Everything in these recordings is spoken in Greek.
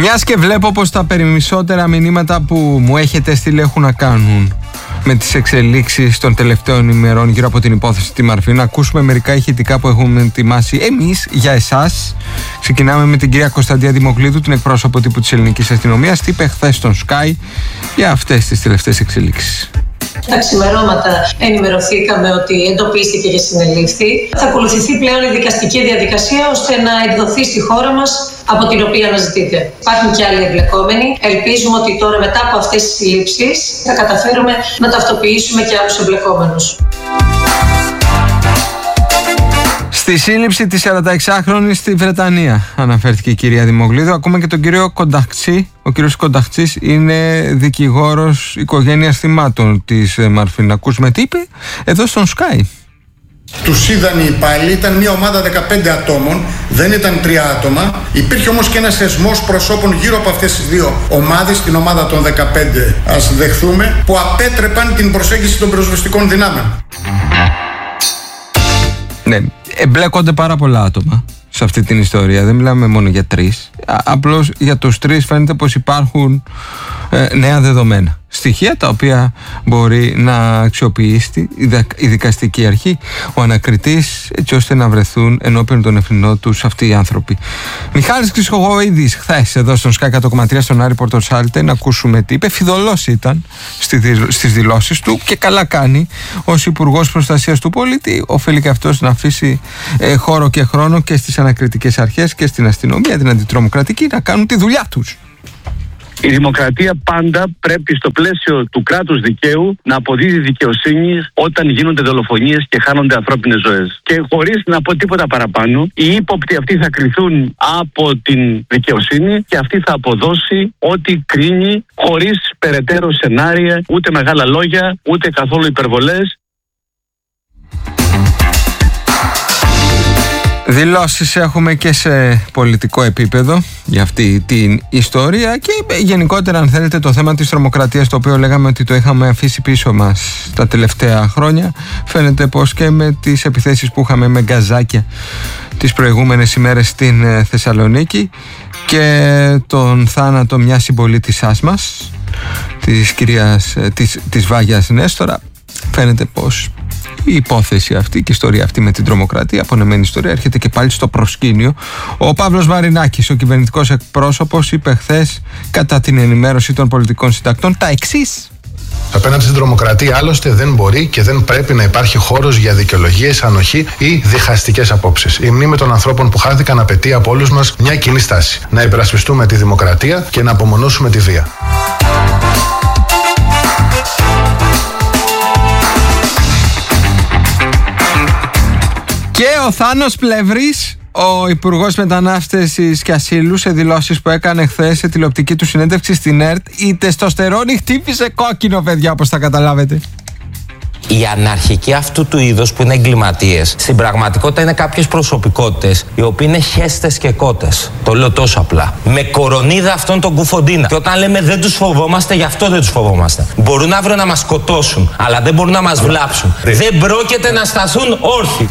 Μιας και βλέπω πως τα περισσότερα μηνύματα που μου έχετε στείλει έχουν να κάνουν με τις εξελίξεις των τελευταίων ημερών γύρω από την υπόθεση τη Μαρφή, να ακούσουμε μερικά ηχητικά που έχουμε ετοιμάσει εμείς για εσάς. Ξεκινάμε με την κυρία Κωνσταντία Δημοκλήδου, την εκπρόσωπο τύπου της ελληνικής αστυνομίας. Τι είπε χθες στον Sky για αυτές τις τελευταίες εξελίξεις. Τα ξημερώματα ενημερωθήκαμε ότι εντοπίστηκε και συνελήφθη. Θα ακολουθηθεί πλέον η δικαστική διαδικασία ώστε να εκδοθεί στη χώρα μας από την οποία αναζητείται. Υπάρχουν και άλλοι εμπλεκόμενοι. Ελπίζουμε ότι τώρα μετά από αυτές τις συλλήψεις θα καταφέρουμε να ταυτοποιήσουμε και άλλους εμπλεκόμενους. Στη σύλληψη της 46χρονης στη Βρετανία αναφέρθηκε η κυρία Δημοκλήδου. Ακούμε και τον κύριο Κονταχτσή. Ο κύριος Κονταχτσής είναι δικηγόρος οικογένειας θυμάτων της Μαρφή. Να ακούσουμε τι είπε εδώ στον Sky. Τους είδαν οι υπάλληλοι, ήταν μια ομάδα 15 ατόμων, δεν ήταν 3 άτομα. Υπήρχε όμως και ένας θεσμός προσώπων γύρω από αυτές τις δύο ομάδες, την ομάδα των 15 ας δεχθούμε, που απέτρεπαν την προσέγγιση των πυροσβεστικών δυνάμεων. Ναι, εμπλέκονται πάρα πολλά άτομα σε αυτή την ιστορία. Δεν μιλάμε μόνο για 3. Απλώς για τους 3 φαίνεται πως υπάρχουν νέα δεδομένα. Στοιχεία τα οποία μπορεί να αξιοποιήσει η δικαστική αρχή, ο ανακριτής, έτσι ώστε να βρεθούν ενώπιον των ευθυνών τους αυτοί οι άνθρωποι. Μιχάλης Χρυσοχοΐδης, χθες εδώ στον Sky 100,3 στον Άρη Πορτοσάλτε, να ακούσουμε τι είπε. Φιδωλός ήταν στις δηλώσεις του και καλά κάνει. Ως Υπουργός Προστασίας του Πολίτη, οφείλει και αυτός να αφήσει χώρο και χρόνο και στις ανακριτικές αρχές και στην αστυνομία, την αντιτρομοκρατική, να κάνουν τη δουλειά τους. Η δημοκρατία πάντα πρέπει στο πλαίσιο του κράτους δικαίου να αποδίδει δικαιοσύνη όταν γίνονται δολοφονίες και χάνονται ανθρώπινες ζωές. Και χωρίς να πω τίποτα παραπάνω, οι ύποπτοι αυτοί θα κριθούν από την δικαιοσύνη και αυτή θα αποδώσει ό,τι κρίνει, χωρίς περαιτέρω σενάρια, ούτε μεγάλα λόγια, ούτε καθόλου υπερβολές. Δηλώσεις έχουμε και σε πολιτικό επίπεδο για αυτή την ιστορία και γενικότερα, αν θέλετε, το θέμα της τρομοκρατίας, το οποίο λέγαμε ότι το είχαμε αφήσει πίσω μας τα τελευταία χρόνια. Φαίνεται πως και με τις επιθέσεις που είχαμε με γκαζάκια τις προηγούμενες ημέρες στην Θεσσαλονίκη και τον θάνατο μιας συμπολίτησάς μας, της κυρίας της Βάγιας Νέστορα, φαίνεται πως η υπόθεση αυτή και η ιστορία αυτή με την τρομοκρατία, απονεμένη ιστορία, έρχεται και πάλι στο προσκήνιο. Ο Παύλος Μαρινάκης, ο κυβερνητικός εκπρόσωπος, είπε χθες κατά την ενημέρωση των πολιτικών συντακτών τα εξής. Απέναντι στην τρομοκρατία, άλλωστε, δεν μπορεί και δεν πρέπει να υπάρχει χώρος για δικαιολογίες, ανοχή ή διχαστικές απόψεις. Η μνήμη των ανθρώπων που χάθηκαν απαιτεί από όλους μας μια κοινή στάση. Να υπερασπιστούμε τη δημοκρατία και να απομονώσουμε τη βία. Και ο Θάνος Πλεύρης, ο Υπουργός Μετανάστευσης και Ασύλου, σε δηλώσεις που έκανε χθες σε τηλεοπτική του συνέντευξη στην ΕΡΤ, η τεστοστερόνη χτύπησε κόκκινο, παιδιά, όπως τα καταλάβετε. Οι αναρχικοί αυτού του είδους που είναι εγκληματίες, στην πραγματικότητα είναι κάποιες προσωπικότητες οι οποίοι είναι χέστες και κότες. Το λέω τόσο απλά. Με κορονίδα αυτόν τον κουφοντίνα. Και όταν λέμε δεν τους φοβόμαστε, γι' αυτό δεν τους φοβόμαστε. Μπορούν αύριο να μας σκοτώσουν, αλλά δεν μπορούν να μας βλάψουν. Δεν πρόκειται να σταθούν όρθιοι.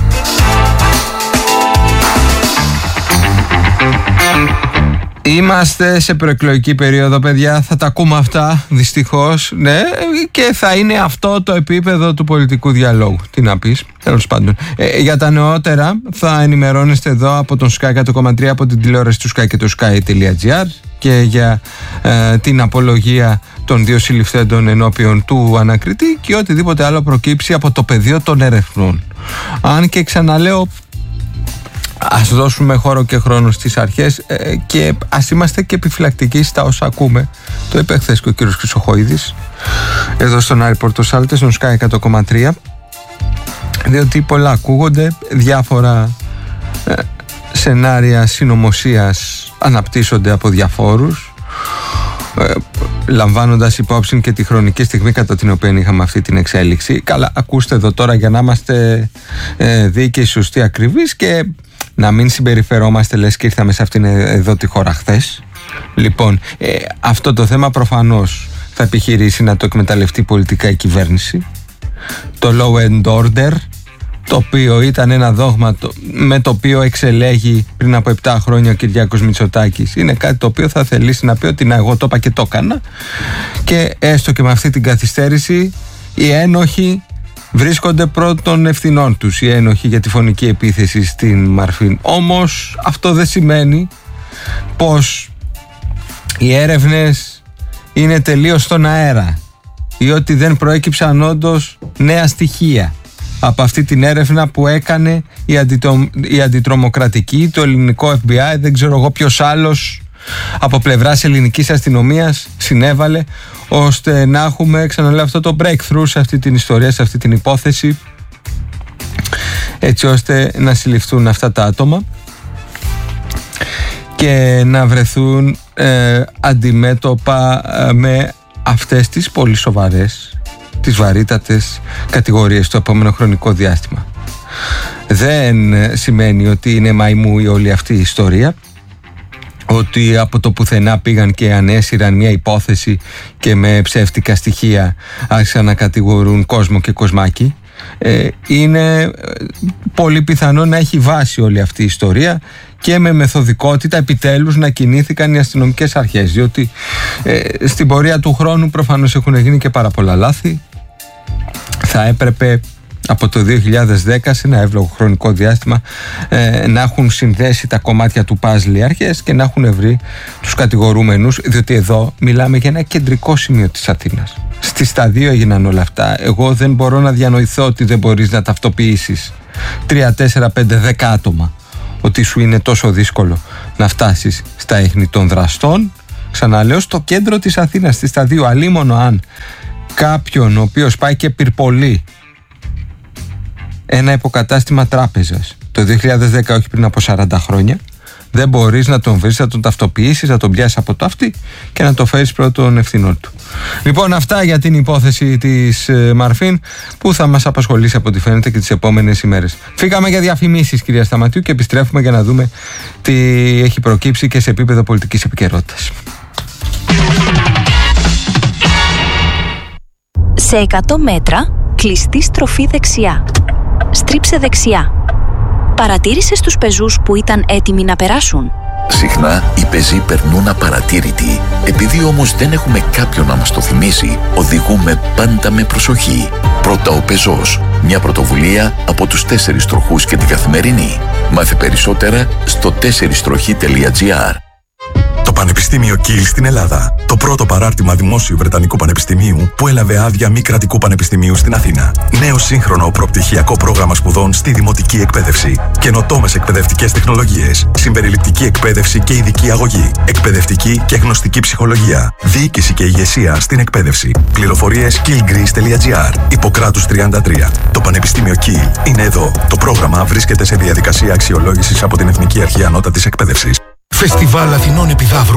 Είμαστε σε προεκλογική περίοδο, παιδιά, θα τα ακούμε αυτά, δυστυχώς, ναι, και θα είναι αυτό το επίπεδο του πολιτικού διαλόγου. Τι να πεις, τέλος πάντων. Για τα νεότερα θα ενημερώνεστε εδώ από τον Sky 100,3, από την τηλεόραση του Sky και το Sky.gr, και για την απολογία των 2 συλληφθέντων ενώπιον του ανακριτή και οτιδήποτε άλλο προκύψει από το πεδίο των ερευνών. Αν και ξαναλέω, ας δώσουμε χώρο και χρόνο στις αρχές και ας είμαστε και επιφυλακτικοί στα όσα ακούμε. Το είπε χθες και ο κύριος Χρυσοχοΐδης εδώ στον Άρη Πορτοσάλτε, στον Sky 100,3, διότι πολλά ακούγονται, διάφορα σενάρια συνωμοσίας αναπτύσσονται από διαφόρους, λαμβάνοντας υπόψη και τη χρονική στιγμή κατά την οποία είχαμε αυτή την εξέλιξη. Καλά, ακούστε εδώ τώρα, για να είμαστε δίκαιοι, σωστοί, ακριβείς και να μην συμπεριφερόμαστε λες και ήρθαμε σε αυτήν εδώ τη χώρα χθες. Λοιπόν, αυτό το θέμα προφανώς θα επιχειρήσει να το εκμεταλλευτεί πολιτικά η κυβέρνηση. Το law and order, το οποίο ήταν ένα δόγμα με το οποίο εξελέγει πριν από 7 χρόνια ο Κυριάκος Μητσοτάκης. Είναι κάτι το οποίο θα θελήσει να πει ότι να, εγώ το είπα και το έκανα, και έστω και με αυτή την καθυστέρηση οι ένοχοι βρίσκονται πρώτων ευθυνών τους, οι ένοχοι για τη φωνική επίθεση στην Μαρφίν. Όμως αυτό δεν σημαίνει πως οι έρευνες είναι τελείως στον αέρα ή ότι δεν προέκυψαν όντως νέα στοιχεία από αυτή την έρευνα που έκανε η αντιτρομοκρατική, το ελληνικό FBI, δεν ξέρω εγώ ποιος άλλος από πλευράς ελληνικής αστυνομίας συνέβαλε ώστε να έχουμε, ξαναλέω, αυτό το breakthrough σε αυτή την ιστορία, σε αυτή την υπόθεση, έτσι ώστε να συλληφθούν αυτά τα άτομα και να βρεθούν αντιμέτωπα με αυτές τις πολύ σοβαρές, τις βαρύτατες κατηγορίες στο επόμενο χρονικό διάστημα. Δεν σημαίνει ότι είναι μαϊμού η όλη αυτή η ιστορία, ότι από το πουθενά πήγαν και ανέσυραν μια υπόθεση και με ψεύτικα στοιχεία άρχισαν να κατηγορούν κόσμο και κοσμάκι. Είναι πολύ πιθανό να έχει βάση όλη αυτή η ιστορία και με μεθοδικότητα επιτέλους να κινήθηκαν οι αστυνομικές αρχές, διότι στην πορεία του χρόνου προφανώς έχουν γίνει και πάρα πολλά λάθη. Θα έπρεπε από το 2010 σε ένα εύλογο χρονικό διάστημα να έχουν συνδέσει τα κομμάτια του παζλ οι αρχές και να έχουν βρει τους κατηγορούμενους, διότι εδώ μιλάμε για ένα κεντρικό σημείο της Αθήνας. Στη σταδίο έγιναν όλα αυτά. Εγώ δεν μπορώ να διανοηθώ ότι δεν μπορείς να ταυτοποιήσεις 3, 4, 5, 10 άτομα, ότι σου είναι τόσο δύσκολο να φτάσεις στα ίχνη των δραστών. Ξαναλέω, στο κέντρο της Αθήνας, στη σταδίο, αλίμονο αν κάποιον ο οποίος πάει και πυρπολεί ένα υποκατάστημα τράπεζας το 2010, όχι πριν από 40 χρόνια, δεν μπορείς να τον βρεις, να τον ταυτοποιήσεις, να τον πιάσεις από το αυτί και να το φέρεις πρώτον ευθυνών του. Λοιπόν, αυτά για την υπόθεση της Μαρφίν, που θα μας απασχολήσει από ό,τι φαίνεται και τις επόμενες ημέρες. Φύγαμε για διαφημίσεις, κυρία Σταματίου, και επιστρέφουμε για να δούμε τι έχει προκύψει και σε επίπεδο πολιτικής επικαιρότητας. Σε 100 μέτρα, κλειστή στροφή δεξιά. Στρίψε δεξιά. Παρατήρησες τους πεζούς που ήταν έτοιμοι να περάσουν? Συχνά οι πεζοί περνούν απαρατήρητοι. Επειδή όμως δεν έχουμε κάποιον να μας το θυμίσει, οδηγούμε πάντα με προσοχή. Πρώτα ο πεζός. Μια πρωτοβουλία από τους 4 τροχούς και την Καθημερινή. Μάθε περισσότερα στο 4stροχή.gr. Το Πανεπιστήμιο Κιλ στην Ελλάδα. Το πρώτο παράρτημα δημόσιου Βρετανικού Πανεπιστημίου που έλαβε άδεια μη κρατικού πανεπιστημίου στην Αθήνα. Νέο σύγχρονο προπτυχιακό πρόγραμμα σπουδών στη δημοτική εκπαίδευση. Καινοτόμες εκπαιδευτικές τεχνολογίες. Συμπεριληπτική εκπαίδευση και ειδική αγωγή. Εκπαιδευτική και γνωστική ψυχολογία. Διοίκηση και ηγεσία στην εκπαίδευση. Πληροφορίες killgreece.gr. Ιπποκράτους 33. Το Πανεπιστήμιο Κιλ είναι εδώ. Το πρόγραμμα βρίσκεται σε διαδικασία αξιολόγησης από την Εθνική Αρχή Ανώτατης Εκπαίδευσης. Φεστιβάλ Αθηνών Επιδαύρου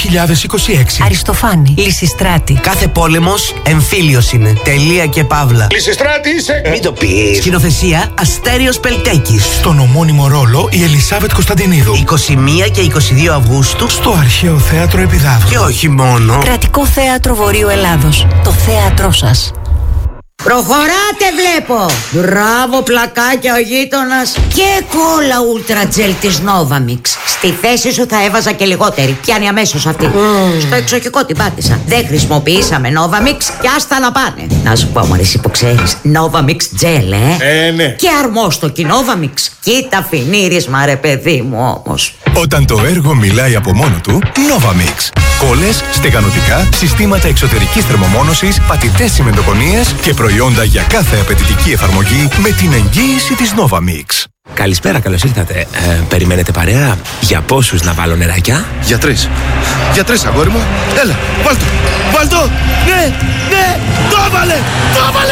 2026. Αριστοφάνη. Λυσιστράτη. Κάθε πόλεμος εμφύλιος είναι. Τελεία και παύλα. Λυσιστράτη είσαι! Μην το πεις. Σκηνοθεσία Αστέριος Πελτέκης. Στον ομώνυμο ρόλο η Ελισάβετ Κωνσταντινίδου. 21 και 22 Αυγούστου. Στο Αρχαίο Θέατρο Επιδαύρου. Και όχι μόνο. Κρατικό Θέατρο Βορείου Ελλάδος. Το θέατρό σας. Προχωράτε βλέπω. Μπράβο πλακάκια ο γείτονας. Και κόλλα ούλτρατζέλ της Novamix. Στη θέση σου θα έβαζα και λιγότερη. Πιάνει αμέσως αυτή. Στο εξοχικό την πάτησα. Δεν χρησιμοποιήσαμε Novamix και άστα να πάνε. Να σου πω μωρέ εσύ που ξέρεις, Novamix gel ναι. Και αρμόστοκι Novamix. Κοίτα φινίρισμα ρε παιδί μου όμως. Όταν το έργο μιλάει από μόνο του, Novamix. Κόλλες, στεγανοτικά, συστήματα εξωτερικής θερμομόνωσης, πατητές τσιμεντοκονίες και προϊόντα για κάθε απαιτητική εφαρμογή με την εγγύηση της Novamix. Καλησπέρα, καλώς ήρθατε. Περιμένετε παρέα? Για πόσους να βάλω νεράκια? Για 3. Για 3 αγόρι μου. Έλα, βάλ' το. Βάλ' το. Ναι, ναι, το έβαλε. Το έβαλε.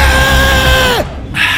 Ναι.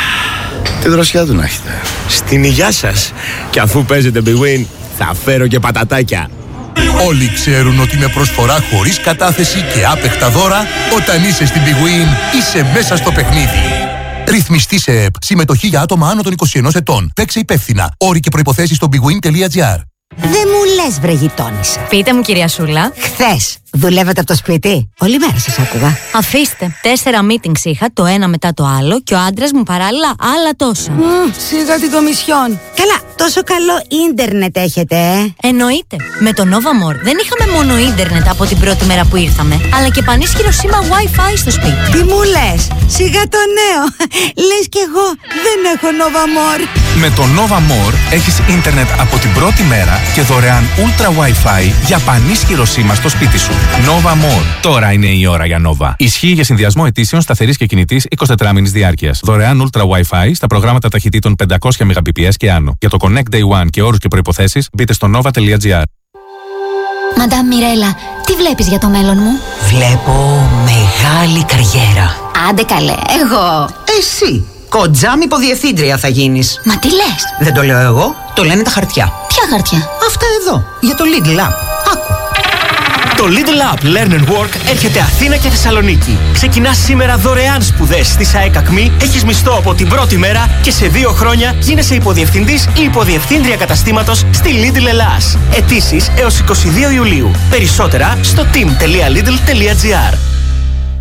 Τη δροσιά του να έχετε. Στην υγειά σας. Και αφού παίζετε Big Win, θα φέρω και πατατάκια. Όλοι ξέρουν ότι με προσφορά χωρίς κατάθεση και άπεχτα δώρα, όταν είσαι στην Big Win, είσαι μέσα στο παιχνίδι. Ρυθμιστή σε ΕΠ. Συμμετοχή για άτομα άνω των 21 ετών. Παίξε υπεύθυνα. Όροι και προϋποθέσεις στο bigwin.gr. Δεν μου λες, βρε γειτόνισσα. Πείτε μου, κυρία Σούλα. Χθες δουλεύετε από το σπίτι? Όλη μέρα σας άκουγα. Αφήστε. 4 meetings είχα, το ένα μετά το άλλο, και ο άντρας μου παράλληλα άλλα τόσα. Σιγά την κομισιόν. Καλά, τόσο καλό ίντερνετ έχετε, Εννοείται. Με το Nova More δεν είχαμε μόνο ίντερνετ από την πρώτη μέρα που ήρθαμε, αλλά και πανίσχυρο σήμα Wi-Fi στο σπίτι. Τι μου λες? Σιγά το νέο. Λες κι εγώ δεν έχω Nova More. Με το Nova More έχεις ίντερνετ από την πρώτη μέρα και δωρεάν Ultra Wi-Fi για πανίσχυρο σήμα στο σπίτι σου. Nova More. Τώρα είναι η ώρα για Nova. Ισχύει για συνδυασμό αιτήσεων σταθερής και κινητής 24 μήνης διάρκειας. Δωρεάν Ultra Wi-Fi στα προγράμματα ταχυτήτων 500 Mbps και άνω. Για το Connect Day One και όρους και προϋποθέσεις μπείτε στο nova.gr. Μαντάμ Μιρέλα, τι βλέπεις για το μέλλον μου? Βλέπω μεγάλη καριέρα. Άντε καλέ, εγώ. Εσύ. Κοντζάμ υποδιευθύντρια θα γίνεις. Μα τι λες? Δεν το λέω εγώ, το λένε τα χαρτιά. Ποια χαρτιά? Αυτά εδώ, για το Lidl App. Άκου. Το Lidl App Learn and Work έρχεται Αθήνα και Θεσσαλονίκη. Ξεκινάς σήμερα δωρεάν σπουδές στη ΣΑΕΚ ΑΚΜΗ, έχεις μισθό από την πρώτη μέρα και σε 2 χρόνια γίνεσαι υποδιευθυντής ή υποδιευθύντρια καταστήματος στη Lidl Ελλάς. Αιτήσεις έως 22 Ιουλίου. Περισσότερα στο team.lidl.gr.